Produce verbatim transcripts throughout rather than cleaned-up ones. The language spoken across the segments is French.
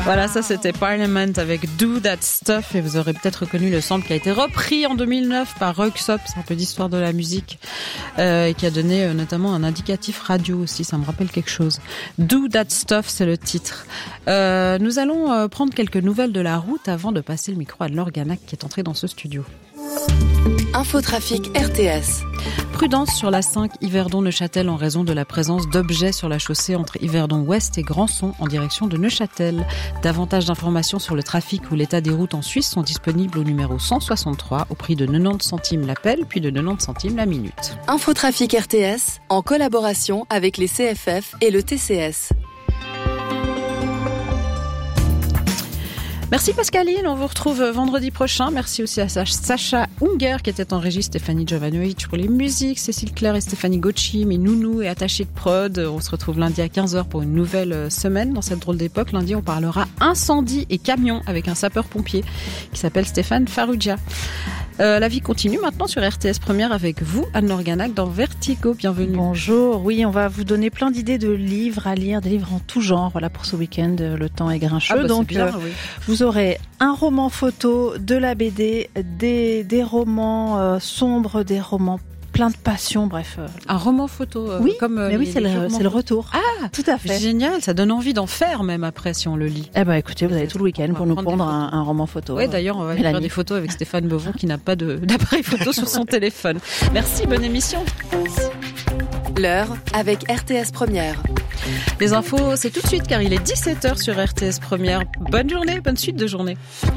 Voilà, ça c'était Parliament avec Do That Stuff et vous aurez peut-être reconnu le sample qui a été repris en deux mille neuf par Röyksopp, c'est un peu d'histoire de la musique euh, et qui a donné euh, notamment un indicatif radio aussi, ça me rappelle quelque chose. Do That Stuff, c'est le titre. Euh, nous allons euh, prendre quelques nouvelles de la route avant de passer le micro à Laure Ganac qui est entrée dans ce studio. Infotrafic R T S. Prudence sur la cinq Yverdon-Neuchâtel en raison de la présence d'objets sur la chaussée entre Yverdon-Ouest et Grandson en direction de Neuchâtel. Davantage d'informations sur le trafic ou l'état des routes en Suisse sont disponibles au numéro cent soixante-trois au prix de quatre-vingt-dix centimes l'appel puis de quatre-vingt-dix centimes la minute. Infotrafic R T S en collaboration avec les C F F et le T C S. Merci Pascaline, on vous retrouve vendredi prochain. Merci aussi à Sacha Unger qui était en régie, Stéphanie Jovanovic pour les musiques, Cécile Claire et Stéphanie Gauchi, mes nounous et attachés de prod. On se retrouve lundi à quinze heures pour une nouvelle semaine dans cette drôle d'époque. Lundi, on parlera incendie et camion avec un sapeur-pompier qui s'appelle Stéphane Farrugia. Euh, la vie continue maintenant sur R T S Première avec vous, Anne-Laure Ganac, dans Vertigo. Bienvenue. Bonjour. Oui, on va vous donner plein d'idées de livres à lire, des livres en tout genre. Voilà, pour ce week-end, le temps est grincheux. Ah bah donc, bien, euh, oui. vous aurez un roman photo, de la B D, des, des romans euh, sombres, des romans plein de passion, bref. Euh... Un roman photo, euh, oui, comme euh, mais oui, les, c'est, les le, c'est le retour. Ah, tout à fait. Génial, ça donne envie d'en faire même après si on le lit. Eh ben, écoutez, vous avez tout le week-end pour nous prendre un, un roman photo. Oui, d'ailleurs, on va faire des photos avec Stéphane Bevon qui n'a pas de, d'appareil photo sur son téléphone. Merci, bonne émission. L'heure avec R T S Première. Les infos, c'est tout de suite car il est dix-sept heures sur R T S Première. Bonne journée, bonne suite de journée.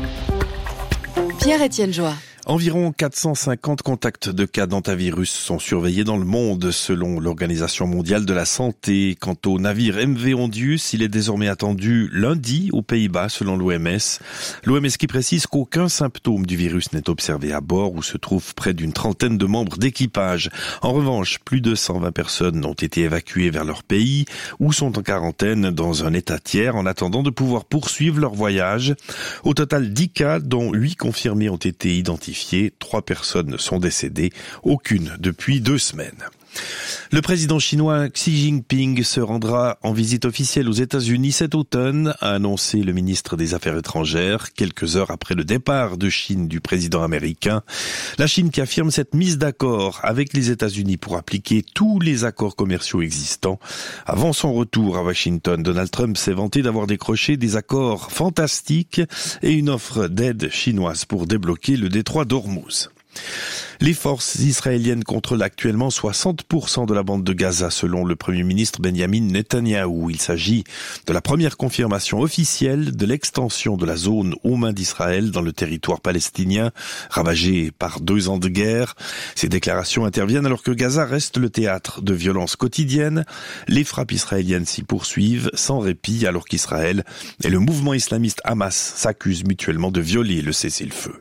Pierre-Étienne Joie. Environ quatre cent cinquante contacts de cas d'hantavirus sont surveillés dans le monde, selon l'Organisation mondiale de la santé. Quant au navire M V Ondius, il est désormais attendu lundi aux Pays-Bas, selon l'O M S. L'O M S qui précise qu'aucun symptôme du virus n'est observé à bord, où se trouvent près d'une trentaine de membres d'équipage. En revanche, plus de cent vingt personnes ont été évacuées vers leur pays, ou sont en quarantaine dans un état tiers, en attendant de pouvoir poursuivre leur voyage. Au total, dix cas, dont huit confirmés, ont été identifiés. Trois personnes sont décédées, aucune depuis deux semaines. Le président chinois Xi Jinping se rendra en visite officielle aux États-Unis cet automne, a annoncé le ministre des Affaires étrangères, quelques heures après le départ de Chine du président américain. La Chine qui affirme s'être mise d'accord avec les États-Unis pour appliquer tous les accords commerciaux existants. Avant son retour à Washington, Donald Trump s'est vanté d'avoir décroché des accords fantastiques et une offre d'aide chinoise pour débloquer le détroit d'Ormuz. Les forces israéliennes contrôlent actuellement soixante pour cent de la bande de Gaza, selon le Premier ministre Benjamin Netanyahou. Il s'agit de la première confirmation officielle de l'extension de la zone aux mains d'Israël dans le territoire palestinien, ravagé par deux ans de guerre. Ces déclarations interviennent alors que Gaza reste le théâtre de violences quotidiennes. Les frappes israéliennes s'y poursuivent sans répit, alors qu'Israël et le mouvement islamiste Hamas s'accusent mutuellement de violer le cessez-le-feu.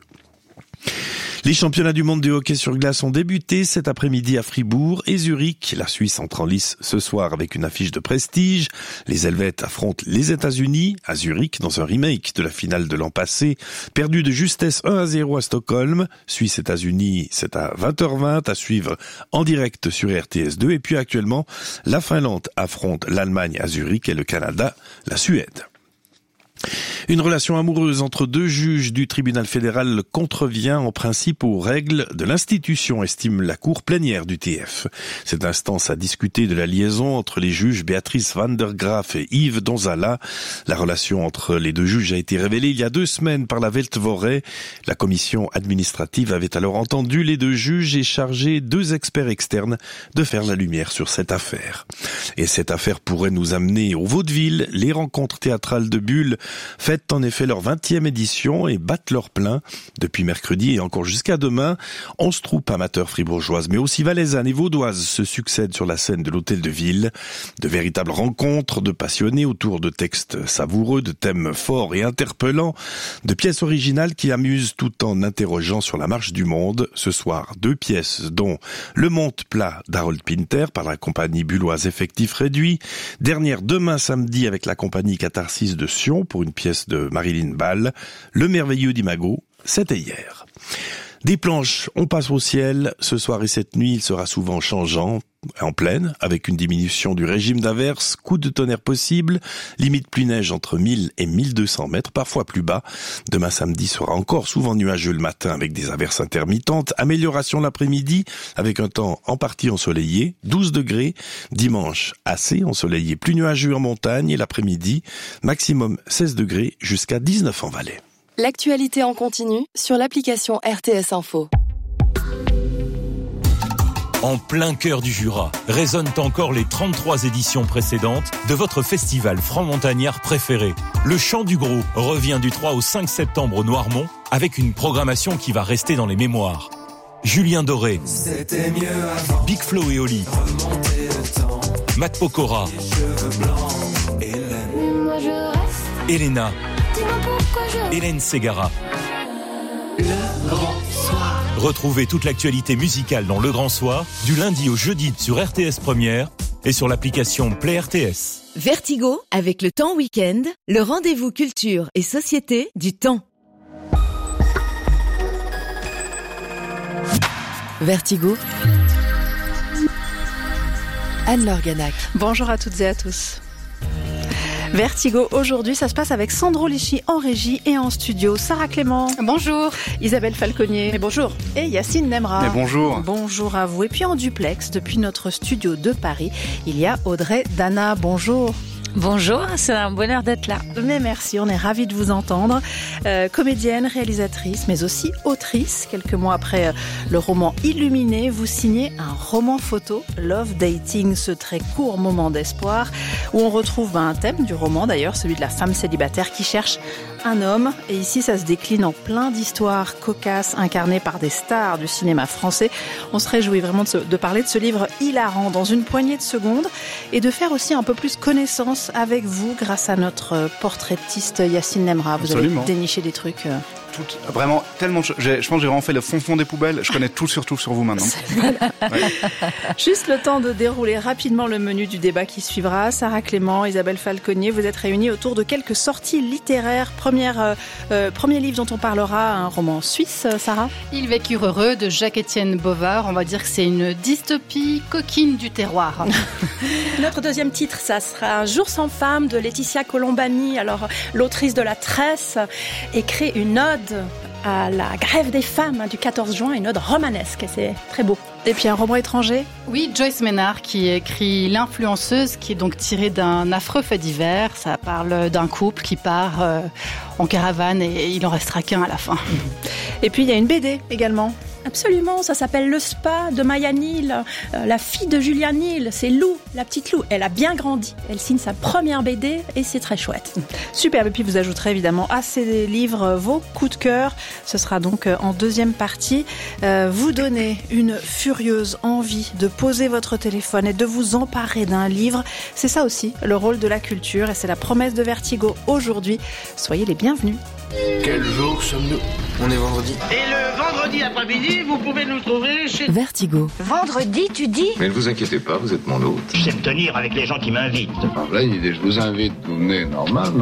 Les championnats du monde de hockey sur glace ont débuté cet après-midi à Fribourg et Zurich. La Suisse entre en lice ce soir avec une affiche de prestige. Les Helvètes affrontent les États-Unis à Zurich dans un remake de la finale de l'an passé. Perdu de justesse un à zéro à Stockholm. Suisse-États-Unis, c'est à vingt heures vingt à suivre en direct sur R T S deux. Et puis actuellement, la Finlande affronte l'Allemagne à Zurich et le Canada, la Suède. Une relation amoureuse entre deux juges du tribunal fédéral contrevient en principe aux règles de l'institution, estime la cour plénière du T F. Cette instance a discuté de la liaison entre les juges Béatrice van der Graaf et Yves Donzala. La relation entre les deux juges a été révélée il y a deux semaines par la Weltwoche. La commission administrative avait alors entendu les deux juges et chargé deux experts externes de faire la lumière sur cette affaire. Et cette affaire pourrait nous amener au vaudeville. Les rencontres théâtrales de Bulle fêtent en effet leur vingtième édition et battent leur plein. Depuis mercredi et encore jusqu'à demain, onze troupes amateurs fribourgeoises, mais aussi valaisannes et vaudoises se succèdent sur la scène de l'Hôtel de Ville. De véritables rencontres de passionnés autour de textes savoureux, de thèmes forts et interpellants, de pièces originales qui amusent tout en interrogeant sur la marche du monde. Ce soir, deux pièces dont Le Monte plat d'Harold Pinter par la compagnie bulloise Effectif Réduit. Dernière demain samedi avec la compagnie Catharsis de Sion pour une pièce de Marilyn Ball. Le merveilleux d'Imago, c'était hier. Des planches, on passe au ciel. Ce soir et cette nuit, il sera souvent changeant. En pleine, avec une diminution du régime d'averse, coup de tonnerre possible, limite pluie neige entre mille et mille deux cents mètres, parfois plus bas. Demain samedi sera encore souvent nuageux le matin avec des averses intermittentes. Amélioration l'après-midi avec un temps en partie ensoleillé, douze degrés. Dimanche, assez ensoleillé, plus nuageux en montagne et l'après-midi, maximum seize degrés jusqu'à dix-neuf en Valais. L'actualité en continu sur l'application R T S Info. En plein cœur du Jura, résonnent encore les trente-trois éditions précédentes de votre festival franc-montagnard préféré. Le Chant du Gros revient du trois au cinq septembre au Noirmont avec une programmation qui va rester dans les mémoires. Julien Doré, Big Flo et Oli, Matt Pokora, Elena, Hélène Ségara. Le Grand Soir. Retrouvez toute l'actualité musicale dans Le Grand Soir, du lundi au jeudi sur R T S Première et sur l'application Play R T S. Vertigo, avec le Temps Week-end, le rendez-vous culture et société du Temps. Vertigo, Anne-Laure Ganac. Bonjour à toutes et à tous. Vertigo, aujourd'hui, ça se passe avec Sandro Lichy en régie et en studio. Sarah Clément. Bonjour. Isabelle Falconier. Mais bonjour. Et Yacine Nemra. Mais bonjour. Bonjour à vous. Et puis en duplex, depuis notre studio de Paris, il y a Audrey Dana. Bonjour. Bonjour, c'est un bonheur d'être là. Mais merci, on est ravis de vous entendre. Euh, comédienne, réalisatrice, mais aussi autrice. Quelques mois après euh, le roman Illuminé, vous signez un roman photo, Love Dating, ce très court moment d'espoir, où on retrouve ben, un thème du roman d'ailleurs, celui de la femme célibataire qui cherche un homme. Et ici, ça se décline en plein d'histoires cocasses incarnées par des stars du cinéma français. On se réjouit vraiment de, ce, de parler de ce livre hilarant dans une poignée de secondes et de faire aussi un peu plus connaissance avec vous grâce à notre portraitiste Yacine Nemra. Vous Absolument. avez déniché des trucs... Euh... Tout, vraiment, tellement de choses. Je pense que j'ai vraiment fait le fond fond des poubelles. Je connais tout surtout sur vous maintenant. Ouais. Juste le temps de dérouler rapidement le menu du débat qui suivra. Sarah Clément, Isabelle Falconier, vous êtes réunis autour de quelques sorties littéraires. Première, euh, euh, premier livre dont on parlera, un roman suisse, Sarah. Ils vécurent heureux de Jacques-Étienne Bovard. On va dire que c'est une dystopie coquine du terroir. Notre deuxième titre, ça sera Un jour sans femme de Laetitia Colombani. Alors, l'autrice de La Tresse écrit une ode à la grève des femmes du quatorze juin, une ode romanesque, et c'est très beau. Et puis un roman étranger ? Oui, Joyce Maynard qui écrit L'influenceuse, qui est donc tiré d'un affreux fait divers. Ça parle d'un couple qui part euh, en caravane et il en restera qu'un à la fin. Et puis il y a une B D également. Absolument, ça s'appelle Le Spa de Maya Neal, euh, la fille de Julia Neal, c'est Lou, la petite Lou. Elle a bien grandi, elle signe sa première B D et c'est très chouette. Superbe, et puis vous ajouterez évidemment à ces livres vos coups de cœur. Ce sera donc en deuxième partie. Euh, vous donnez une furieuse envie de poser votre téléphone et de vous emparer d'un livre. C'est ça aussi le rôle de la culture et c'est la promesse de Vertigo aujourd'hui. Soyez les bienvenus. Quel jour sommes-nous ? On est vendredi. Et le vendredi après-midi, vous pouvez nous trouver chez... Vertigo. Vendredi, tu dis ? Mais ne vous inquiétez pas, vous êtes mon hôte. Je sais me tenir avec les gens qui m'invitent. Alors là, l'idée, je vous invite, vous venez normal, non ?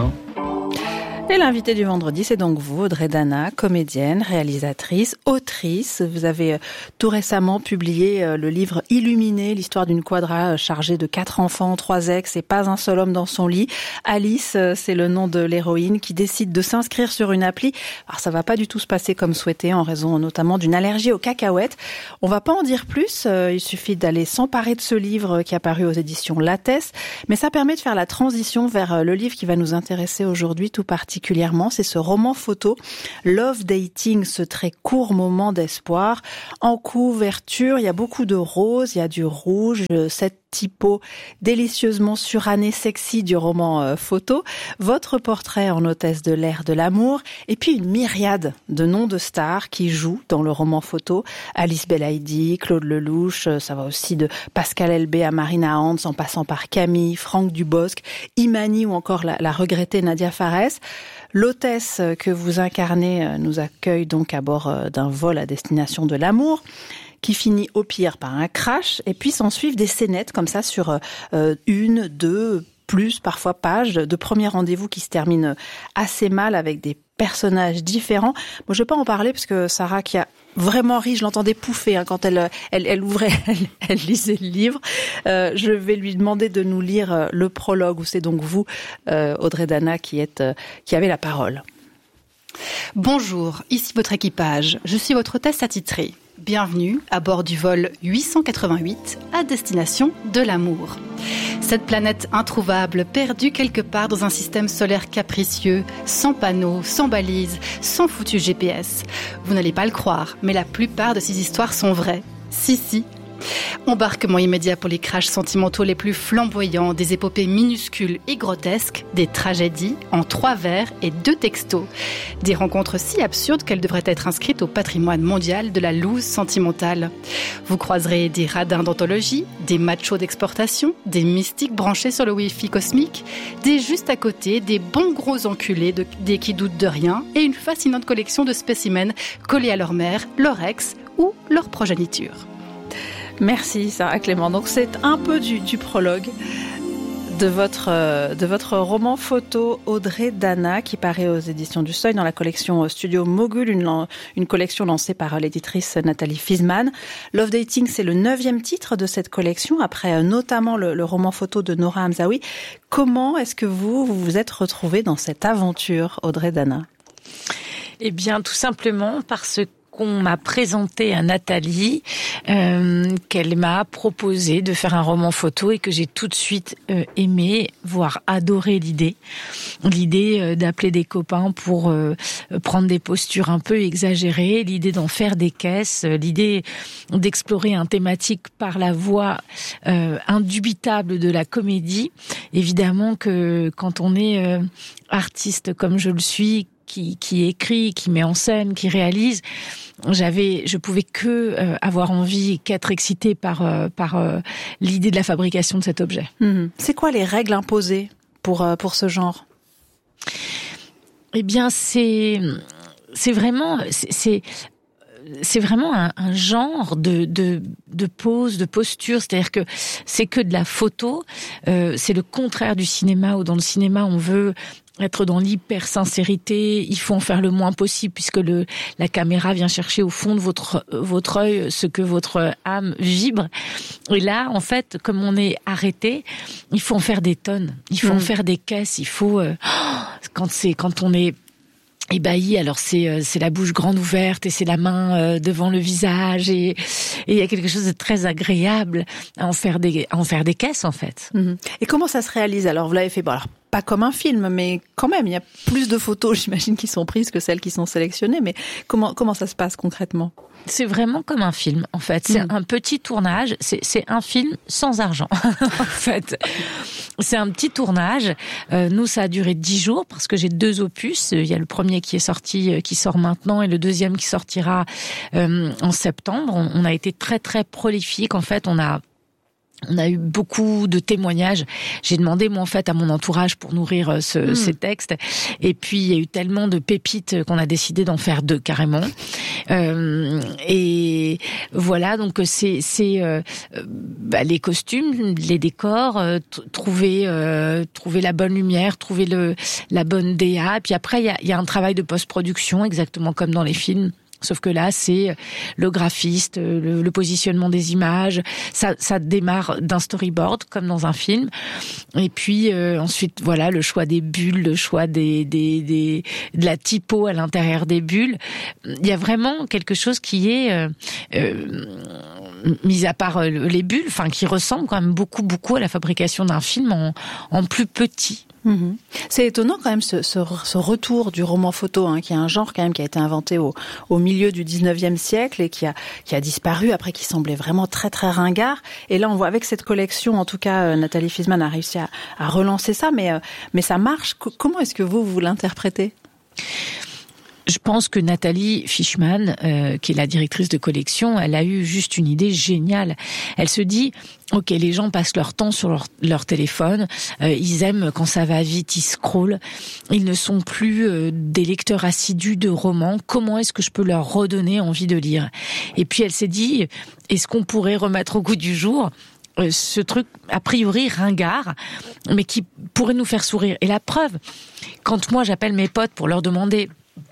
Et l'invité du vendredi, c'est donc vous, Audrey Dana, comédienne, réalisatrice, autrice. Vous avez tout récemment publié le livre Illuminé, l'histoire d'une quadra chargée de quatre enfants, trois ex et pas un seul homme dans son lit. Alice, c'est le nom de l'héroïne qui décide de s'inscrire sur une appli. Alors ça va pas du tout se passer comme souhaité en raison notamment d'une allergie aux cacahuètes. On va pas en dire plus, il suffit d'aller s'emparer de ce livre qui a paru aux éditions Lattès, mais ça permet de faire la transition vers le livre qui va nous intéresser aujourd'hui tout particulièrement. C'est ce roman photo, Love Dating, ce très court moment d'espoir. En couverture, il y a beaucoup de roses, il y a du rouge, cette typo délicieusement suranné sexy du roman euh, photo, votre portrait en hôtesse de l'air de l'amour, et puis une myriade de noms de stars qui jouent dans le roman photo. Alice Belaïdi, Claude Lelouch, ça va aussi de Pascal Elbé à Marina Hans, en passant par Camille, Franck Dubosc, Imani ou encore la, la regrettée Nadia Fares. L'hôtesse que vous incarnez nous accueille donc à bord d'un vol à destination de l'amour, qui finit au pire par un crash, et puis s'en suivent des scénettes comme ça sur euh, une, deux, plus, parfois pages, de premiers rendez-vous qui se terminent assez mal avec des personnages différents. Moi, je vais pas en parler parce que Sarah, qui a vraiment ri, je l'entendais pouffer hein, quand elle, elle, elle ouvrait, elle, elle lisait le livre. Euh, je vais lui demander de nous lire le prologue, où c'est donc vous, euh, Audrey Dana, qui êtes, euh, qui avez la parole. Bonjour, ici votre équipage. Je suis votre hôtesse attitrée. Bienvenue à bord du vol huit cent quatre-vingt-huit à destination de l'amour. Cette planète introuvable, perdue quelque part dans un système solaire capricieux, sans panneaux, sans balises, sans foutu G P S. Vous n'allez pas le croire, mais la plupart de ces histoires sont vraies. Si, si. Embarquement immédiat pour les crashs sentimentaux les plus flamboyants, des épopées minuscules et grotesques, des tragédies en trois vers et deux textos. Des rencontres si absurdes qu'elles devraient être inscrites au patrimoine mondial de la loose sentimentale. Vous croiserez des radins d'anthologie, des machos d'exportation, des mystiques branchés sur le Wi-Fi cosmique, des juste à côté, des bons gros enculés, de, des qui doutent de rien, et une fascinante collection de spécimens collés à leur mère, leur ex ou leur progéniture. Merci Sarah Clément. Donc c'est un peu du, du prologue de votre, euh, de votre roman photo Audrey Dana, qui paraît aux éditions du Seuil dans la collection Studio Mogul, une, une collection lancée par l'éditrice Nathalie Fiesman. Love Dating, c'est le neuvième titre de cette collection, après euh, notamment le, le roman photo de Nora Hamzaoui. Comment est-ce que vous vous, vous êtes retrouvée dans cette aventure, Audrey Dana ? Eh bien, tout simplement parce que qu'on m'a présenté à Nathalie, euh, qu'elle m'a proposé de faire un roman photo et que j'ai tout de suite euh, aimé, voire adoré l'idée. L'idée euh, d'appeler des copains pour euh, prendre des postures un peu exagérées, l'idée d'en faire des caisses, euh, l'idée d'explorer un thématique par la voie euh, indubitable de la comédie. Évidemment que quand on est euh, artiste comme je le suis, qui, qui écrit, qui met en scène, qui réalise, j'avais, je pouvais que euh, avoir envie, qu'être excitée par euh, par euh, l'idée de la fabrication de cet objet. Mmh. C'est quoi les règles imposées pour euh, pour ce genre ? Eh bien, c'est c'est vraiment c'est, c'est c'est vraiment un, un genre de, de, de pose, de posture. C'est-à-dire que c'est que de la photo. Euh, c'est le contraire du cinéma, où dans le cinéma, on veut être dans l'hyper-sincérité. Il faut en faire le moins possible, puisque le, la caméra vient chercher au fond de votre, votre œil ce que votre âme vibre. Et là, en fait, comme on est arrêté, il faut en faire des tonnes. Il faut mmh. en faire des caisses. Il faut, euh, quand c'est, quand on est ébahi, alors c'est c'est la bouche grande ouverte et c'est la main euh, devant le visage, et il y a quelque chose de très agréable à en faire des à en faire des caisses en fait. Mmh. Et comment ça se réalise ? Alors vous l'avez fait, bon, alors pas comme un film, mais quand même, il y a plus de photos, j'imagine, qui sont prises que celles qui sont sélectionnées. Mais comment comment ça se passe concrètement ? C'est vraiment comme un film, en fait. C'est mmh. un petit tournage. C'est, c'est un film sans argent, en fait. C'est un petit tournage. Euh, nous, ça a duré dix jours parce que j'ai deux opus. Il y a le premier qui est sorti, qui sort maintenant, et le deuxième qui sortira euh, en septembre. On, on a été très très prolifique. En fait, on a On a eu beaucoup de témoignages. J'ai demandé, moi, en fait, à mon entourage pour nourrir ce, mmh. ces textes. Et puis, il y a eu tellement de pépites qu'on a décidé d'en faire deux, carrément. Euh, et voilà, donc c'est, c'est euh, bah, les costumes, les décors, euh, t- trouver, euh, trouver la bonne lumière, trouver le, la bonne D A. Et puis après, il y a, il y a un travail de post-production, exactement comme dans les films. Sauf que là, c'est le graphiste, le, le positionnement des images. Ça, ça démarre d'un storyboard, comme dans un film. Et puis euh, ensuite, voilà, le choix des bulles, le choix des, des, des, de la typo à l'intérieur des bulles. Il y a vraiment quelque chose qui est, euh, euh, mis à part les bulles, enfin, qui ressemble quand même beaucoup, beaucoup à la fabrication d'un film en, en plus petit. Mmh. C'est étonnant quand même ce, ce, ce retour du roman photo, hein, qui est un genre quand même qui a été inventé au, au milieu du dix-neuvième siècle et qui a, qui a disparu après, qui semblait vraiment très très ringard. Et là on voit avec cette collection, en tout cas euh, Nathalie Fiesman a réussi à, à relancer ça, mais, euh, mais ça marche. C- comment est-ce que vous, vous l'interprétez ? Je pense que Nathalie Fiesman, euh, qui est la directrice de collection, elle a eu juste une idée géniale. Elle se dit, ok, les gens passent leur temps sur leur, leur téléphone, euh, ils aiment quand ça va vite, ils scrollent, ils ne sont plus euh, des lecteurs assidus de romans. Comment est-ce que je peux leur redonner envie de lire ? Et puis elle s'est dit, est-ce qu'on pourrait remettre au goût du jour euh, ce truc a priori ringard, mais qui pourrait nous faire sourire. Et la preuve, quand moi j'appelle mes potes pour leur demander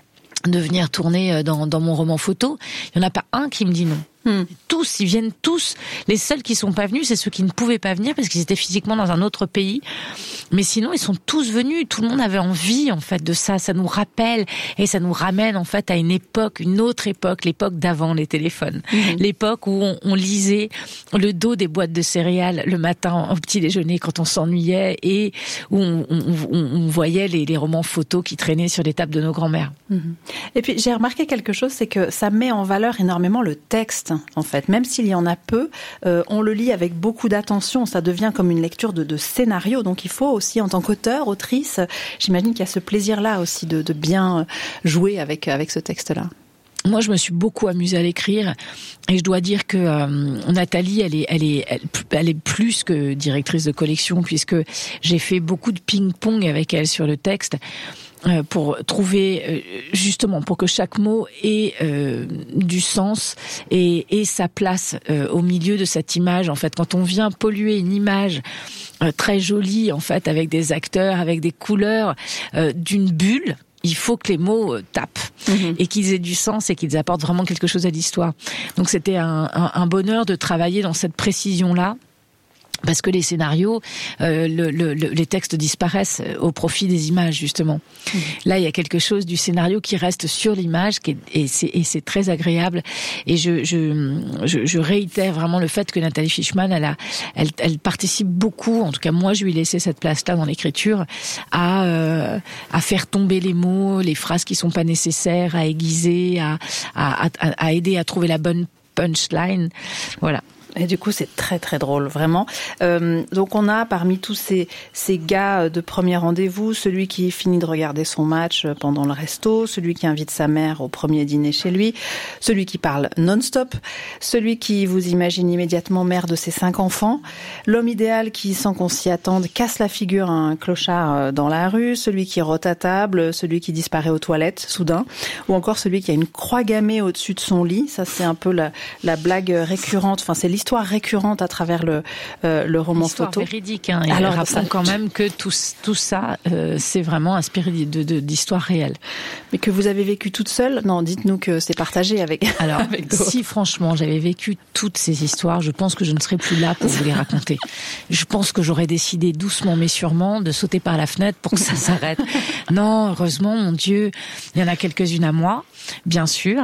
de venir tourner dans, dans mon roman photo, il n'y en a pas un qui me dit non. Hmm. Tous, ils viennent tous. Les seuls qui sont pas venus, c'est ceux qui ne pouvaient pas venir parce qu'ils étaient physiquement dans un autre pays. Mais sinon, ils sont tous venus. Tout le monde avait envie, en fait, de ça. Ça nous rappelle et ça nous ramène, en fait, à une époque, une autre époque, l'époque d'avant les téléphones. Hmm. L'époque où on, on lisait le dos des boîtes de céréales le matin au petit déjeuner quand on s'ennuyait et où on, on, on, on voyait les, les romans photos qui traînaient sur les tables de nos grands-mères. Hmm. Et puis, j'ai remarqué quelque chose, c'est que ça met en valeur énormément le texte. En fait, même s'il y en a peu, euh, on le lit avec beaucoup d'attention. Ça devient comme une lecture de, de scénario. Donc, il faut aussi, en tant qu'auteur, autrice, j'imagine qu'il y a ce plaisir-là aussi de, de bien jouer avec avec ce texte-là. Moi, je me suis beaucoup amusée à l'écrire et je dois dire que euh, Nathalie, elle est, elle est, elle, elle est plus que directrice de collection puisque j'ai fait beaucoup de ping-pong avec elle sur le texte. Euh, pour trouver euh, justement pour que chaque mot ait euh, du sens et, et sa place euh, au milieu de cette image. En fait, quand on vient polluer une image euh, très jolie, en fait, avec des acteurs, avec des couleurs, euh, d'une bulle, il faut que les mots euh, tapent mmh. et qu'ils aient du sens et qu'ils apportent vraiment quelque chose à l'histoire. Donc c'était un, un, un bonheur de travailler dans cette précision-là. Parce que les scénarios, euh, le, le, les textes disparaissent au profit des images, justement. Mmh. Là, il y a quelque chose du scénario qui reste sur l'image, qui est, et, c'est, et c'est très agréable. Et je, je, je, je réitère vraiment le fait que Nathalie Fishman, elle, a, elle, elle participe beaucoup, en tout cas moi, je lui ai laissé cette place-là dans l'écriture, à, euh, à faire tomber les mots, les phrases qui sont pas nécessaires, à aiguiser, à, à, à, à aider à trouver la bonne punchline. Voilà. Et du coup, c'est très très drôle, vraiment. Euh, donc, on a parmi tous ces ces gars de premier rendez-vous, celui qui finit de regarder son match pendant le resto, celui qui invite sa mère au premier dîner chez lui, celui qui parle non-stop, celui qui vous imagine immédiatement mère de ses cinq enfants, l'homme idéal qui, sans qu'on s'y attende, casse la figure à un clochard dans la rue, celui qui rote à table, celui qui disparaît aux toilettes soudain, ou encore celui qui a une croix gammée au-dessus de son lit. Ça, c'est un peu la la blague récurrente. Enfin, c'est l'histoire récurrente à travers le euh, le roman l'histoire photo. Véridique, hein. Et alors, rappelons quand même que tout tout ça, euh, c'est vraiment inspiré de, de d'histoire réelle. Mais que vous avez vécu toute seule ? Non, dites-nous que c'est partagé avec. Alors, avec si franchement j'avais vécu toutes ces histoires, je pense que je ne serais plus là pour vous les raconter. Je pense que j'aurais décidé doucement mais sûrement de sauter par la fenêtre pour que ça s'arrête. Non, heureusement, mon Dieu, il y en a quelques-unes à moi, bien sûr.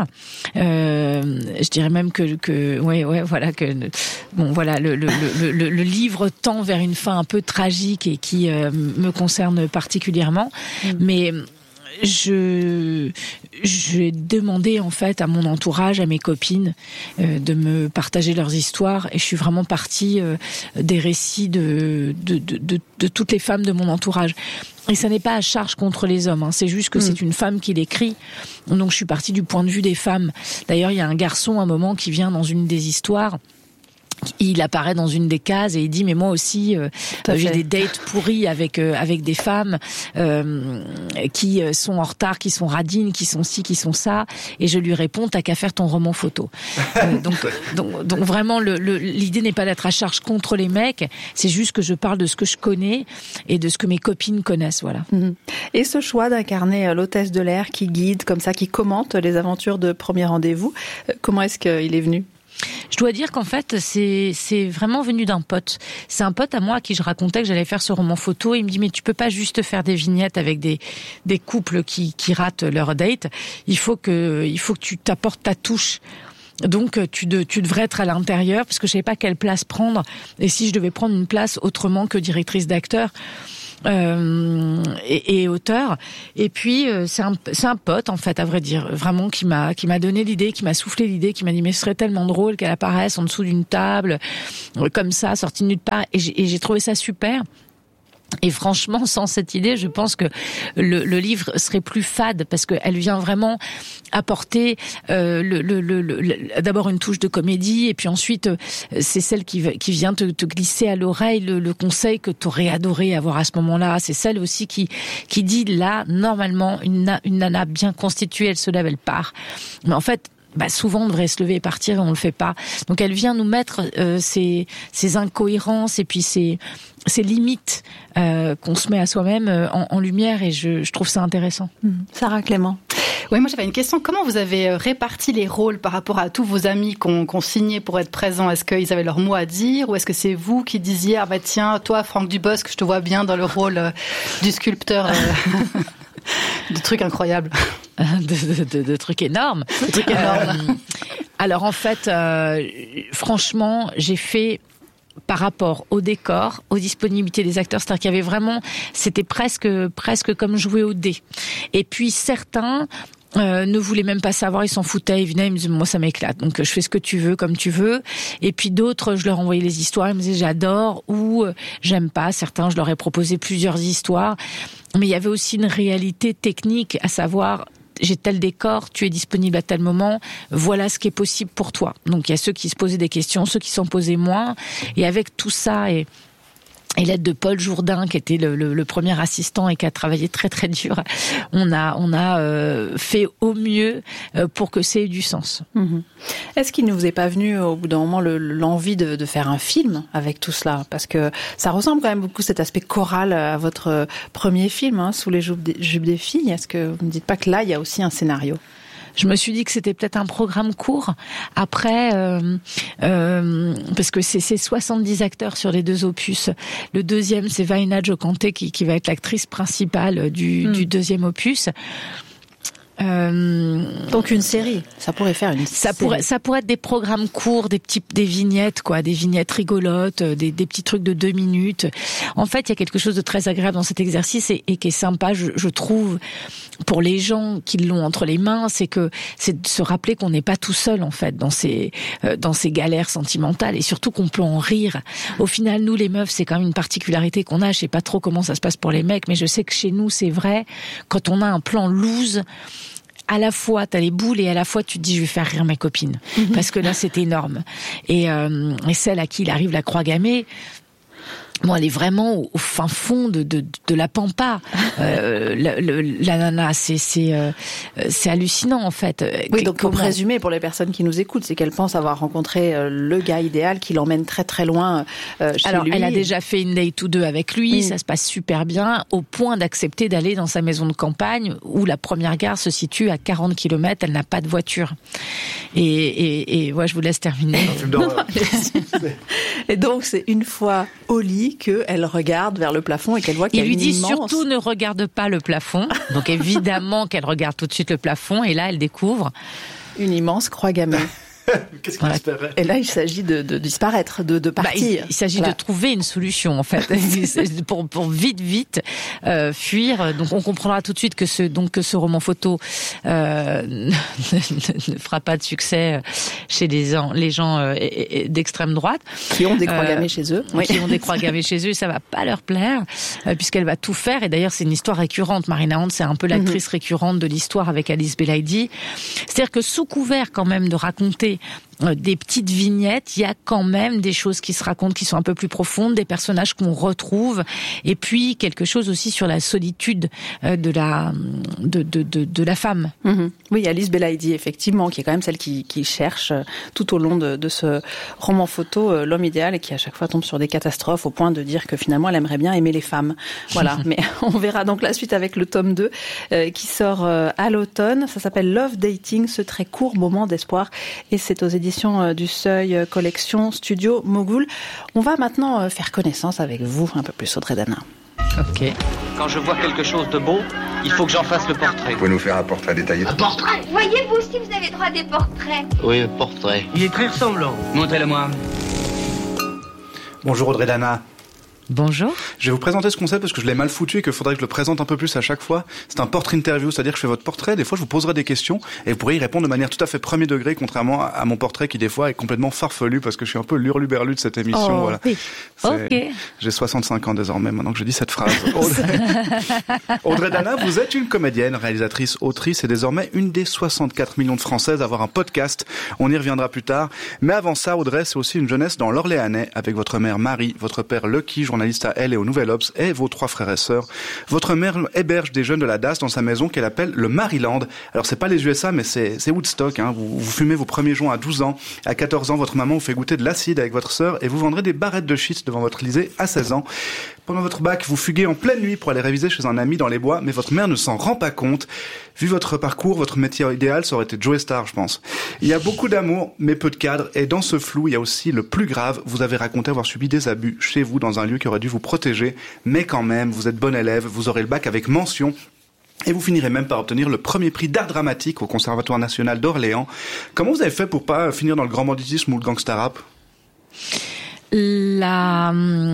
Euh, je dirais même que que ouais ouais voilà que bon voilà le le le le, le livre tend vers une fin un peu tragique et qui euh, me concerne particulièrement, mmh. mais je j'ai demandé en fait à mon entourage, à mes copines, euh, de me partager leurs histoires et je suis vraiment partie euh, des récits de de, de de de toutes les femmes de mon entourage. Et ça n'est pas à charge contre les hommes, hein. C'est juste que mmh. c'est une femme qui l'écrit. Donc je suis partie du point de vue des femmes. D'ailleurs, il y a un garçon à un moment qui vient dans une des histoires. Il apparaît dans une des cases et il dit mais moi aussi euh, j'ai des dates pourries avec euh, avec des femmes euh, qui sont en retard, qui sont radines, qui sont ci, qui sont ça, et je lui réponds t'as qu'à faire ton roman photo. euh, donc, donc donc vraiment le, le, l'idée n'est pas d'être à charge contre les mecs, c'est juste que je parle de ce que je connais et de ce que mes copines connaissent, voilà. Et ce choix d'incarner l'hôtesse de l'air qui guide comme ça, qui commente les aventures de Premier Rendez-vous, comment est-ce qu'il est venu ? Je dois dire qu'en fait, c'est c'est vraiment venu d'un pote. C'est un pote à moi à qui je racontais que j'allais faire ce roman photo. Et il me dit mais tu peux pas juste faire des vignettes avec des des couples qui qui ratent leur date. Il faut que il faut que tu t'apportes ta touche. Donc tu de, tu devrais être à l'intérieur parce que je savais pas quelle place prendre et si je devais prendre une place autrement que directrice d'acteur. Euh, et, et auteur. Et puis euh, c'est un c'est un pote en fait, à vrai dire, vraiment qui m'a qui m'a donné l'idée, qui m'a soufflé l'idée, qui m'a dit mais ce serait tellement drôle qu'elle apparaisse en dessous d'une table euh, comme ça, sortie de nulle part. Et j'ai, et j'ai trouvé ça super. Et franchement, sans cette idée, je pense que le, le livre serait plus fade parce qu'elle vient vraiment apporter euh, le, le, le, le, d'abord une touche de comédie et puis ensuite c'est celle qui, qui vient te, te glisser à l'oreille le, le conseil que t'aurais adoré avoir à ce moment-là. C'est celle aussi qui qui dit là normalement une, une nana bien constituée, elle se lève, elle part. Mais en fait, bah souvent on devrait se lever et partir et on le fait pas. Donc elle vient nous mettre euh, ces, ces incohérences et puis ces, ces limites euh, qu'on se met à soi-même euh, en, en lumière et je, je trouve ça intéressant. Mmh. Sarah Clément. Oui, moi j'avais une question. Comment vous avez réparti les rôles par rapport à tous vos amis qu'on qu'on signait pour être présents? Est-ce qu'ils avaient leur mot à dire ou est-ce que c'est vous qui disiez ah bah tiens toi Franck Dubosc, je te vois bien dans le rôle euh, du sculpteur euh, de trucs incroyables, de, de, de, de trucs énormes, de trucs énormes. Euh, alors en fait, euh, franchement, j'ai fait par rapport au décor, aux disponibilités des acteurs, c'est-à-dire qu'il y avait vraiment, c'était presque presque comme jouer au dé. Et puis certains Euh, ne voulaient même pas savoir, ils s'en foutaient, ils venaient, ils me disaient moi ça m'éclate, donc je fais ce que tu veux, comme tu veux. Et puis d'autres, je leur envoyais les histoires, ils me disaient j'adore ou euh, j'aime pas. Certains, je leur ai proposé plusieurs histoires, mais il y avait aussi une réalité technique, à savoir j'ai tel décor, tu es disponible à tel moment, voilà ce qui est possible pour toi. Donc il y a ceux qui se posaient des questions, ceux qui s'en posaient moins, et avec tout ça et Et l'aide de Paul Jourdain, qui était le, le, le premier assistant et qui a travaillé très très dur, on a on a euh, fait au mieux pour que ça ait du sens. Mmh. Est-ce qu'il ne vous est pas venu au bout d'un moment le, l'envie de, de faire un film avec tout cela? Parce que ça ressemble quand même beaucoup cet aspect choral à votre premier film, hein, Sous les jupes des, jupes des filles. Est-ce que vous ne dites pas que là il y a aussi un scénario? Je me suis dit que c'était peut-être un programme court. Après, euh, euh, parce que c'est, c'est soixante-dix acteurs sur les deux opus. Le deuxième, c'est Vaina Jokante qui, qui va être l'actrice principale du, mmh. du deuxième opus. Euh, Donc une série, ça pourrait faire une ça série. pourrait ça pourrait être des programmes courts, des petits des vignettes quoi, des vignettes rigolotes, des des petits trucs de deux minutes. En fait, il y a quelque chose de très agréable dans cet exercice et, et qui est sympa, je, je trouve, pour les gens qui l'ont entre les mains, c'est que c'est de se rappeler qu'on n'est pas tout seul en fait dans ces euh, dans ces galères sentimentales et surtout qu'on peut en rire. Au final, nous les meufs, c'est quand même une particularité qu'on a. Je sais pas trop comment ça se passe pour les mecs, mais je sais que chez nous c'est vrai. Quand on a un plan loose, à la fois t'as les boules et à la fois tu te dis je vais faire rire mes copines mmh. parce que là c'est énorme et, euh, et celle à qui il arrive la croix gammée, bon, elle est vraiment au, au fin fond de, de, de la pampa. Euh, le, le, la nana, c'est, c'est, euh, c'est hallucinant en fait. Oui, donc pour résumer pour les personnes qui nous écoutent, c'est qu'elle pense avoir rencontré le gars idéal qui l'emmène très très loin euh, chez Alors, lui. elle a déjà fait une date ou deux avec lui, oui. Ça se passe super bien, au point d'accepter d'aller dans sa maison de campagne où la première gare se situe à quarante kilomètres, elle n'a pas de voiture. Et, et, et ouais, je vous laisse terminer. Et donc c'est une fois au lit qu'elle regarde vers le plafond et qu'elle voit qu'il y a Il lui une dit immense... surtout ne regarde pas le plafond. Donc évidemment qu'elle regarde tout de suite le plafond et là elle découvre une immense croix gammée. Qu'est-ce qu'il voilà. espérait ? Et là, il s'agit de, de disparaître, de, de partir. Bah, il, il s'agit voilà. de trouver une solution, en fait, pour, pour vite, vite euh, fuir. Donc, on comprendra tout de suite que ce, donc, que ce roman photo euh, ne, ne fera pas de succès chez les, les gens euh, d'extrême droite. Qui ont des croix gammées euh, chez eux. Oui. Qui ont des croix gammées chez eux, ça va pas leur plaire, euh, puisqu'elle va tout faire. Et d'ailleurs, c'est une histoire récurrente. Marina Hand, c'est un peu l'actrice mm-hmm. récurrente de l'histoire avec Alice Belaïdi. C'est-à-dire que sous couvert, quand même, de raconter des petites vignettes, il y a quand même des choses qui se racontent qui sont un peu plus profondes, des personnages qu'on retrouve, et puis quelque chose aussi sur la solitude de la de de de, de la femme. Mmh. Oui, Alice Belaïdi, effectivement, qui est quand même celle qui qui cherche tout au long de, de ce roman photo l'homme idéal et qui à chaque fois tombe sur des catastrophes au point de dire que finalement elle aimerait bien aimer les femmes. Voilà, mais on verra donc la suite avec le tome deux euh, qui sort euh, à l'automne. Ça s'appelle Love Dating, ce très court moment d'espoir, et c'est aux éditions du Seuil, collection Studio Mogul. On va maintenant faire connaissance avec vous un peu plus, Audrey Dana. Ok. Quand je vois quelque chose de beau, il faut que j'en fasse le portrait. Vous pouvez nous faire un portrait détaillé ? Un portrait ? Voyez, vous aussi, vous avez droit à des portraits. Oui, un portrait. Il est très ressemblant. Montrez-le-moi. Bonjour Audrey Dana. Bonjour. Je vais vous présenter ce concept parce que je l'ai mal foutu et qu'il faudrait que je le présente un peu plus à chaque fois. C'est un portrait interview, c'est-à-dire que je fais votre portrait, des fois je vous poserai des questions et vous pourrez y répondre de manière tout à fait premier degré, contrairement à mon portrait qui des fois est complètement farfelu parce que je suis un peu l'hurluberlu de cette émission. Oh, voilà. Oui. Ok. J'ai soixante-cinq ans désormais maintenant que je dis cette phrase. Audrey, Audrey Dana, vous êtes une comédienne, réalisatrice, autrice et désormais une des soixante-quatre millions de Françaises à avoir un podcast. On y reviendra plus tard. Mais avant ça, Audrey, c'est aussi une jeunesse dans l'Orléanais avec votre mère Marie, votre père Lucky, journaliste journaliste à Elle et au Nouvel Obs, et vos trois frères et sœurs. Votre mère héberge des jeunes de la D A S dans sa maison qu'elle appelle le Maryland. Alors c'est pas les U S A, mais c'est, c'est Woodstock. Hein. Vous, vous fumez vos premiers joints à douze ans. À quatorze ans, votre maman vous fait goûter de l'acide avec votre sœur et vous vendrez des barrettes de shit devant votre lycée à seize ans. Pendant votre bac, vous fuguez en pleine nuit pour aller réviser chez un ami dans les bois, mais votre mère ne s'en rend pas compte. Vu votre parcours, votre métier idéal, ça aurait été Joey Star, je pense. Il y a beaucoup d'amour, mais peu de cadre, et dans ce flou, il y a aussi le plus grave. Vous avez raconté avoir subi des abus chez vous dans un lieu qui aurait dû vous protéger, mais quand même, vous êtes bon élève, vous aurez le bac avec mention. Et vous finirez même par obtenir le premier prix d'art dramatique au Conservatoire national d'Orléans. Comment vous avez fait pour pas finir dans le grand banditisme ou le gangsta rap ? La,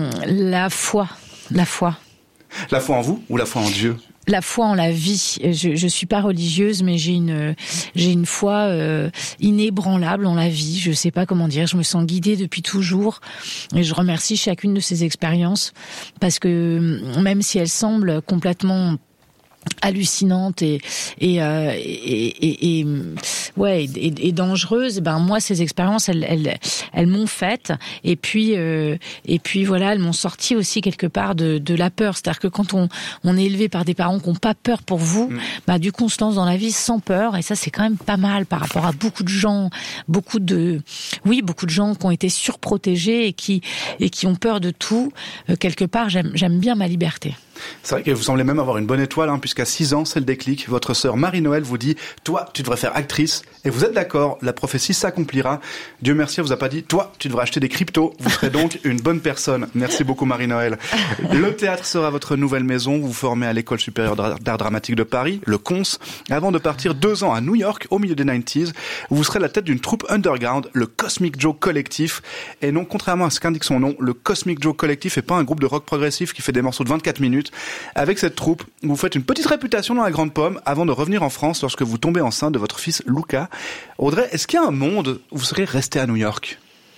la foi, la foi. La foi en vous ou la foi en Dieu ? La foi en la vie. Je, je suis pas religieuse, mais j'ai une, j'ai une foi euh, inébranlable en la vie. Je sais pas comment dire. Je me sens guidée depuis toujours, et je remercie chacune de ces expériences parce que même si elles semblent complètement hallucinante et et, euh, et et et ouais et, et dangereuse, ben moi ces expériences elles elles elles m'ont faite, et puis euh, et puis voilà, elles m'ont sorti aussi quelque part de de la peur. C'est-à-dire que quand on on est élevé par des parents qui ont pas peur pour vous, mmh. bah du coup on se lance dans la vie sans peur, et ça c'est quand même pas mal par rapport à beaucoup de gens, beaucoup de oui beaucoup de gens qui ont été surprotégés et qui et qui ont peur de tout. Euh, quelque part j'aime j'aime bien ma liberté. C'est vrai que vous semblez même avoir une bonne étoile, hein, puisqu'à six ans, c'est le déclic. Votre sœur Marie-Noël vous dit « Toi, tu devrais faire actrice ». Et vous êtes d'accord, la prophétie s'accomplira. Dieu merci, elle vous a pas dit « Toi, tu devrais acheter des cryptos ». Vous serez donc une bonne personne. Merci beaucoup Marie-Noël. Le théâtre sera votre nouvelle maison. Vous vous formez à l'École supérieure d'art dramatique de Paris, le C O N S, avant de partir deux ans à New York, au milieu des quatre-vingt-dix. Vous serez la tête d'une troupe underground, le Cosmic Joe Collectif. Et non, contrairement à ce qu'indique son nom, le Cosmic Joe Collectif est pas un groupe de rock progressif qui fait des morceaux de vingt-quatre minutes. Avec cette troupe, vous faites une petite réputation dans la Grande Pomme avant de revenir en France lorsque vous tombez enceinte de votre fils Luca. Audrey, est-ce qu'il y a un monde où vous serez restée à New York ?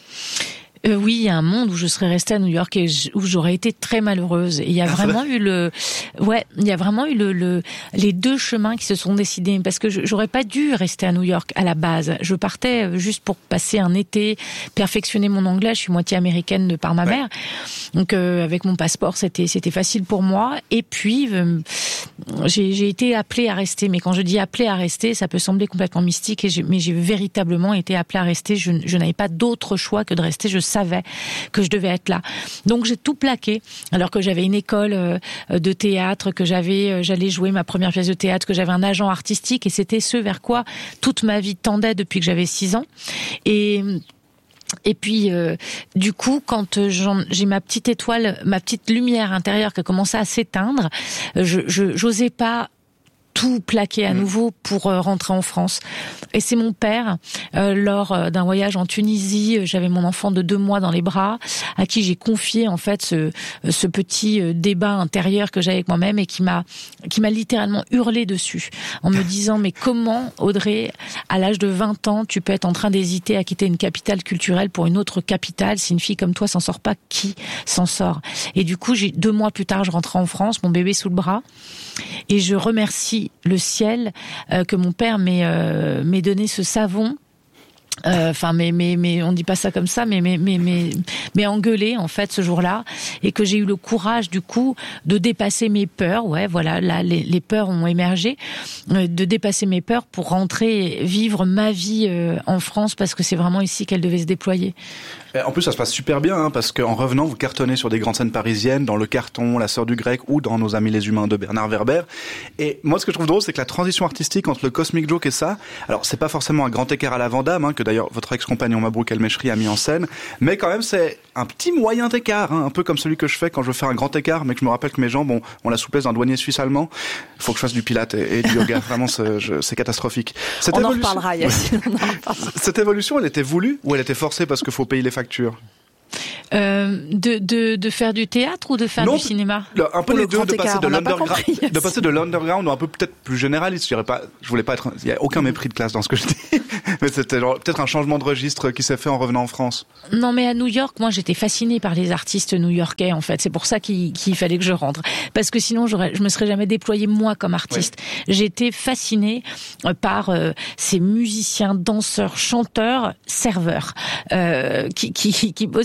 Euh, oui, il y a un monde où je serais restée à New York et où j'aurais été très malheureuse. Et il y a ah, vraiment eu le, ouais, il y a vraiment eu le, le, les deux chemins qui se sont décidés, parce que je, j'aurais pas dû rester à New York à la base. Je partais juste pour passer un été, perfectionner mon anglais. Je suis moitié américaine de par ma ouais. mère, donc euh, avec mon passeport, c'était c'était facile pour moi. Et puis euh, j'ai, j'ai été appelée à rester. Mais quand je dis appelée à rester, ça peut sembler complètement mystique, et j'ai, mais j'ai véritablement été appelée à rester. Je, je n'avais pas d'autre choix que de rester. Je savais que je devais être là. Donc j'ai tout plaqué, alors que j'avais une école euh, de théâtre, que j'avais, euh, j'allais jouer ma première pièce de théâtre, que j'avais un agent artistique, et c'était ce vers quoi toute ma vie tendait depuis que j'avais six ans. Et Et puis, euh, du coup, quand j'en, j'ai ma petite étoile, ma petite lumière intérieure qui a commencé à s'éteindre, je, je j'osais pas tout plaquer à nouveau pour rentrer en France. Et c'est mon père, euh, lors d'un voyage en Tunisie, j'avais mon enfant de deux mois dans les bras, à qui j'ai confié en fait ce, ce petit débat intérieur que j'avais avec moi-même, et qui m'a, qui m'a littéralement hurlé dessus, en me disant mais comment, Audrey, à l'âge de vingt ans, tu peux être en train d'hésiter à quitter une capitale culturelle pour une autre capitale? Si une fille comme toi s'en sort pas, qui s'en sort? Et du coup, j'ai, deux mois plus tard, je rentrais en France, mon bébé sous le bras, et je remercie le ciel euh, que mon père m'ait, euh, m'ait donné ce savon. Enfin, euh, mais mais mais on dit pas ça comme ça, mais mais mais mais mais engueulé en fait ce jour-là, et que j'ai eu le courage du coup de dépasser mes peurs. Ouais, voilà, là les, les peurs ont émergé, euh, de dépasser mes peurs pour rentrer vivre ma vie euh, en France, parce que c'est vraiment ici qu'elle devait se déployer. En plus, ça se passe super bien, hein, parce qu'en revenant, vous cartonnez sur des grandes scènes parisiennes, dans Le Carton, La Sœur du Grec, ou dans Nos Amis les Humains de Bernard Werber. Et moi, ce que je trouve drôle, c'est que la transition artistique entre le Cosmic Joke et ça, alors c'est pas forcément un grand écart à la Van Damme, hein, que d'ailleurs votre ex-compagnon Mabrouk El-Meshri a mis en scène, mais quand même c'est un petit moyen écart, hein, un peu comme celui que je fais quand je veux faire un grand écart, mais que je me rappelle que mes jambes ont, ont la souplesse d'un douanier suisse allemand. Il faut que je fasse du pilates et, et du yoga. Vraiment, c'est, je, c'est catastrophique. Cette On évolution... en reparlera, Yacine. On en reparlera. Cette évolution, elle était voulue ou elle était forcée parce qu'il faut payer les factures? Euh, de, de, de faire du théâtre ou de faire non, du cinéma? Un peu Pour les deux, de passer écart, de l'underground, de passer de l'underground ou un peu peut-être plus généraliste. Je dirais pas, je voulais pas être, il y a aucun mépris de classe dans ce que je dis, mais c'était genre, peut-être un changement de registre qui s'est fait en revenant en France. Non, mais à New York, moi, j'étais fascinée par les artistes new-yorkais, en fait. C'est pour ça qu'il, qu'il fallait que je rentre. Parce que sinon, j'aurais, je me serais jamais déployée moi comme artiste. Ouais. J'étais fascinée par euh, ces musiciens, danseurs, chanteurs, serveurs, euh, qui, qui, qui bossaient tous dans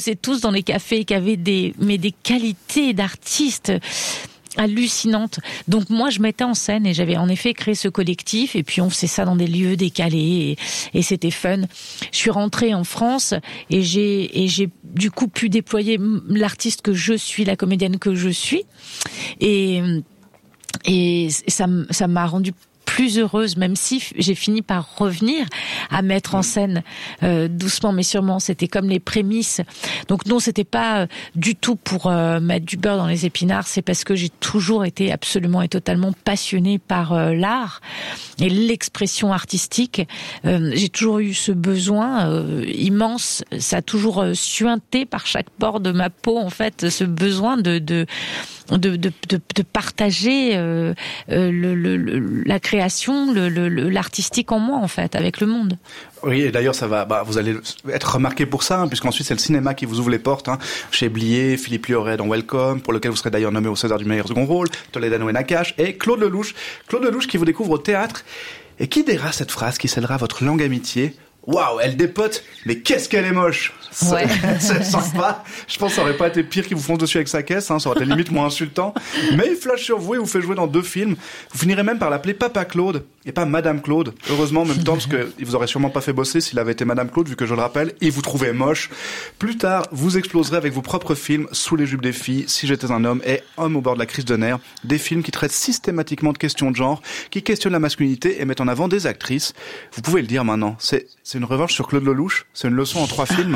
dans les cafés, qui avaient des, mais des qualités d'artistes hallucinante. Donc moi je mettais en scène et j'avais en effet créé ce collectif et puis on faisait ça dans des lieux décalés et, et c'était fun. Je suis rentrée en France et j'ai et j'ai du coup pu déployer l'artiste que je suis, la comédienne que je suis et et ça ça m'a rendu plus heureuse, même si j'ai fini par revenir à mettre en scène euh, doucement mais sûrement. C'était comme les prémices. Donc non, c'était pas euh, du tout pour euh, mettre du beurre dans les épinards. C'est parce que j'ai toujours été absolument et totalement passionnée par euh, l'art et l'expression artistique. Euh, j'ai toujours eu ce besoin euh, immense. Ça a toujours euh, suinté par chaque pore de ma peau, en fait, ce besoin de de de de, de, de partager euh, euh, le, le, le, la création, le, le, l'artistique en moi, en fait, avec le monde. Oui, et d'ailleurs, ça va, bah, vous allez être remarqué pour ça, hein, puisqu'ensuite c'est le cinéma qui vous ouvre les portes, hein, chez Blier, Philippe Lioré dans Welcome, pour lequel vous serez d'ailleurs nommé au César du meilleur second rôle, Toledano et Nakache, et Claude Lelouch, Claude Lelouch qui vous découvre au théâtre, et qui dira cette phrase qui scellera votre longue amitié. Waouh, elle dépote, mais qu'est-ce qu'elle est moche. Ouais. C'est sympa. Je pense que ça aurait pas été pire qu'il vous fonce dessus avec sa caisse, hein, ça aurait été limite moins insultant. Mais il flash sur vous et vous fait jouer dans deux films. Vous finirez même par l'appeler Papa Claude et pas Madame Claude. Heureusement en même temps, parce que il vous aurait sûrement pas fait bosser s'il avait été Madame Claude, vu que je le rappelle, il vous trouvait moche. Plus tard, vous exploserez avec vos propres films, Sous les jupes des filles, Si j'étais un homme et Homme au bord de la crise de nerfs. Des films qui traitent systématiquement de questions de genre, qui questionnent la masculinité et mettent en avant des actrices. Vous pouvez le dire maintenant. C'est, c'est une revanche sur Claude Lelouch. C'est une leçon en trois films.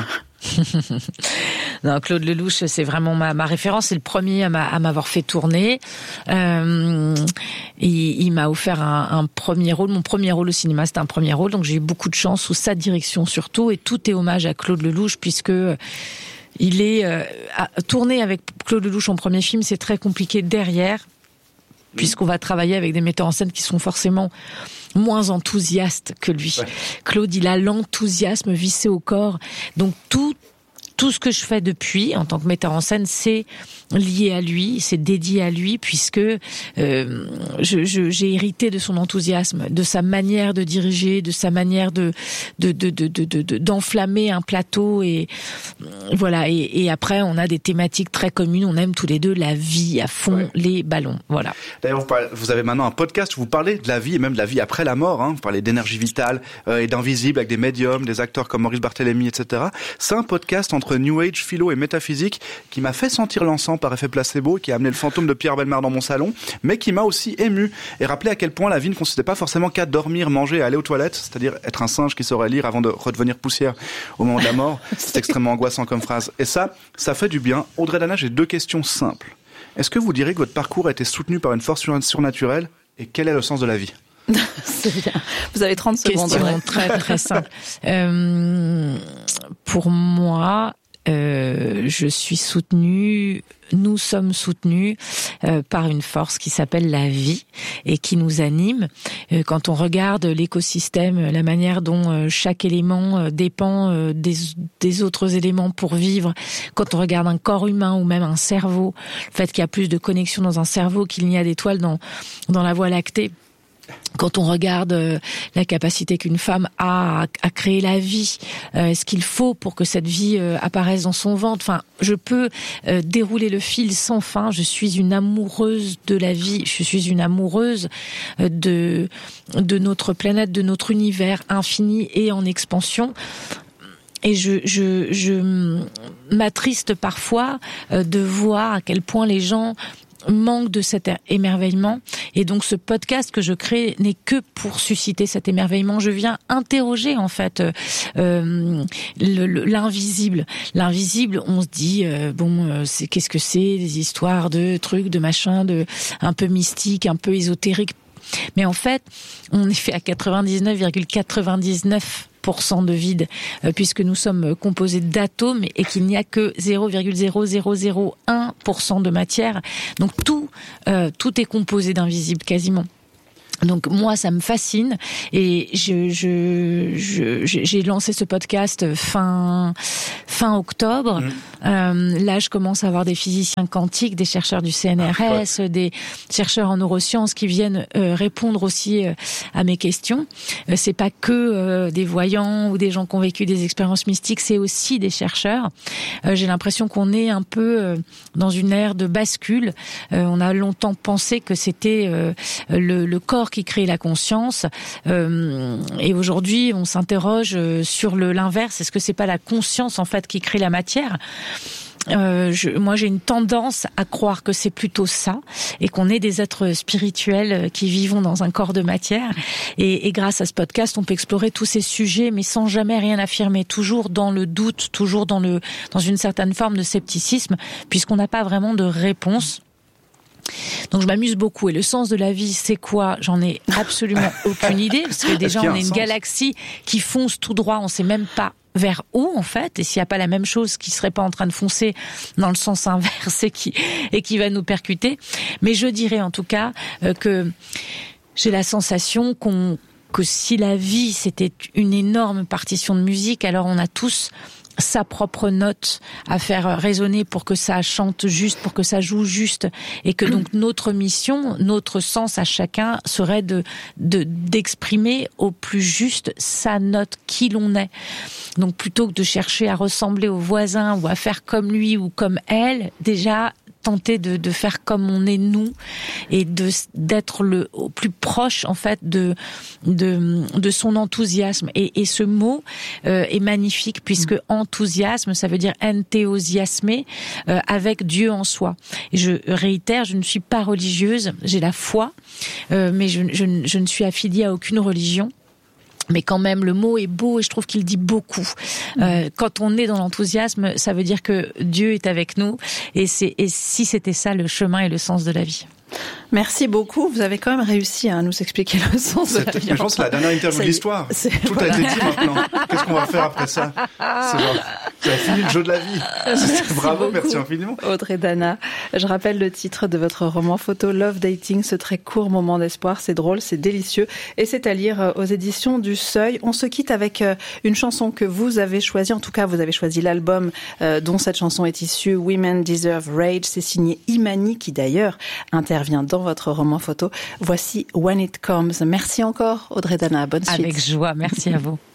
Non, Claude Lelouch, c'est vraiment ma, ma référence. C'est le premier à, m'a, à m'avoir fait tourner. Euh, il, il m'a offert un, un premier rôle. Mon premier rôle au cinéma, c'était un premier rôle. Donc j'ai eu beaucoup de chance sous sa direction surtout. Et tout est hommage à Claude Lelouch puisque il est euh, à, tourner avec Claude Lelouch en premier film, c'est très compliqué derrière, puisqu'on va travailler avec des metteurs en scène qui sont forcément moins enthousiastes que lui. Ouais. Claude, il a l'enthousiasme vissé au corps. Donc tout, tout ce que je fais depuis, en tant que metteur en scène, c'est lié à lui, c'est dédié à lui, puisque euh, je, je, j'ai hérité de son enthousiasme, de sa manière de diriger, de sa manière de, de, de, de, de, de d'enflammer un plateau. Et voilà. Et, et après, on a des thématiques très communes. On aime tous les deux la vie à fond, ouais. Les ballons. Voilà. D'ailleurs, vous, parlez, vous avez maintenant un podcast où vous parlez de la vie et même de la vie après la mort. Hein. Vous parlez d'énergie vitale euh, et d'invisible avec des médiums, des acteurs comme Maurice Barthélémy, et cetera. C'est un podcast entre New Age, philo et métaphysique qui m'a fait sentir l'encens par effet placebo, qui a amené le fantôme de Pierre Bellemare dans mon salon, mais qui m'a aussi ému et rappelé à quel point la vie ne consistait pas forcément qu'à dormir, manger et aller aux toilettes, c'est-à-dire être un singe qui saurait lire avant de redevenir poussière au moment de la mort. C'est extrêmement angoissant comme phrase. Et ça, ça fait du bien. Audrey Dana, j'ai deux questions simples. Est-ce que vous direz que votre parcours a été soutenu par une force surnaturelle et quel est le sens de la vie? C'est bien. Vous avez trente secondes. Question très très simple. Euh, pour moi, Euh, je suis soutenue, nous sommes soutenus euh, par une force qui s'appelle la vie et qui nous anime. Euh, quand on regarde l'écosystème, la manière dont euh, chaque élément euh, dépend euh, des, des autres éléments pour vivre, quand on regarde un corps humain ou même un cerveau, le fait qu'il y a plus de connexions dans un cerveau qu'il n'y a d'étoiles dans, dans la Voie lactée, quand on regarde euh, la capacité qu'une femme a à, à créer la vie, euh, ce qu'il faut pour que cette vie euh, apparaisse dans son ventre. Enfin, je peux euh, dérouler le fil sans fin. Je suis une amoureuse de la vie. Je suis une amoureuse euh, de de notre planète, de notre univers infini et en expansion. Et je, je, je m'attriste parfois euh, de voir à quel point les gens manque de cet émerveillement. Et donc ce podcast que je crée n'est que pour susciter cet émerveillement. Je viens interroger en fait euh, le, le, l'invisible. L'invisible, on se dit euh, bon, euh, c'est qu'est-ce que c'est, des histoires de trucs, de machins, de un peu mystiques, un peu ésotériques. Mais en fait, on est fait à quatre-vingt-dix-neuf virgule quatre-vingt-dix-neuf pour cent de vide, euh, puisque nous sommes composés d'atomes et qu'il n'y a que zéro virgule zéro zéro zéro un pour cent de matière. Donc tout, euh, tout est composé d'invisible quasiment. Donc moi, ça me fascine et je, je, je, j'ai lancé ce podcast fin fin octobre. Mmh. Euh, là, je commence à avoir des physiciens quantiques, des chercheurs du C N R S, ah, des chercheurs en neurosciences qui viennent euh, répondre aussi euh, à mes questions. Euh, c'est pas que euh, des voyants ou des gens qui ont vécu des expériences mystiques, c'est aussi des chercheurs. Euh, j'ai l'impression qu'on est un peu euh, dans une ère de bascule. Euh, on a longtemps pensé que c'était euh, le, le corps qui crée la conscience, euh, et aujourd'hui on s'interroge sur le l'inverse. Est-ce que c'est pas la conscience en fait qui crée la matière? Euh, je, moi j'ai une tendance à croire que c'est plutôt ça, et qu'on est des êtres spirituels qui vivons dans un corps de matière, et, et grâce à ce podcast on peut explorer tous ces sujets mais sans jamais rien affirmer, toujours dans le doute, toujours dans le dans une certaine forme de scepticisme, puisqu'on n'a pas vraiment de réponse. Donc je m'amuse beaucoup. Et le sens de la vie, c'est quoi? J'en ai absolument aucune idée, parce que déjà on est une sens galaxie qui fonce tout droit, on sait même pas vers où en fait, et s'il n'y a pas la même chose qui serait pas en train de foncer dans le sens inverse et qui et qui va nous percuter. Mais je dirais en tout cas euh, que j'ai la sensation qu'on que si la vie c'était une énorme partition de musique, alors on a tous sa propre note à faire résonner pour que ça chante juste, pour que ça joue juste, et que donc notre mission, notre sens à chacun serait de, de d'exprimer au plus juste sa note, qui l'on est. Donc plutôt que de chercher à ressembler au voisin ou à faire comme lui ou comme elle, déjà tenter de, de faire comme on est nous, et de d'être le au plus proche en fait de de de son enthousiasme. Et, et ce mot euh, est magnifique, puisque enthousiasme, ça veut dire enthousiasmer, euh, avec Dieu en soi. Et je réitère, je ne suis pas religieuse, j'ai la foi, euh, mais je, je, je ne suis affiliée à aucune religion. Mais quand même, le mot est beau et je trouve qu'il dit beaucoup. Euh, quand on est dans l'enthousiasme, ça veut dire que Dieu est avec nous. Et, c'est, et si c'était ça le chemin et le sens de la vie. Merci beaucoup. Vous avez quand même réussi à nous expliquer le sens de la vie. Je pense que c'est la dernière interview de l'histoire. C'est... Tout voilà. a été dit maintenant. Qu'est-ce qu'on va faire après ça? C'est genre, tu as fini le jeu de la vie. Merci Bravo, beaucoup, merci infiniment. Audrey Dana. Je rappelle le titre de votre roman photo Love Dating, ce très court moment d'espoir. C'est drôle, c'est délicieux et c'est à lire aux éditions du Seuil. On se quitte avec une chanson que vous avez choisie. En tout cas, vous avez choisi l'album dont cette chanson est issue, Women Deserve Rage. C'est signé Imani, qui d'ailleurs intervient dans votre roman photo. Voici When It Comes. Merci encore, Audrey Dana. Bonne suite. Avec joie. Merci à vous.